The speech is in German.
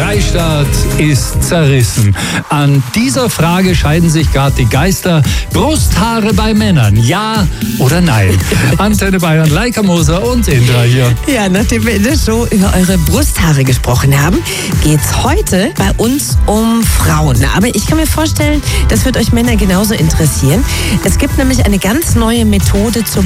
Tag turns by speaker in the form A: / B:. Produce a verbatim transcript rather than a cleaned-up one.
A: Freistaat ist zerrissen. An dieser Frage scheiden sich gerade die Geister. Brusthaare bei Männern, ja oder nein? Antenne Bayern, Leica Moser und Indra hier.
B: Ja, nachdem wir in der Show über eure Brusthaare gesprochen haben, geht's heute bei uns um Frauen. Aber ich kann mir vorstellen, das wird euch Männer genauso interessieren. Es gibt nämlich eine ganz neue Methode zur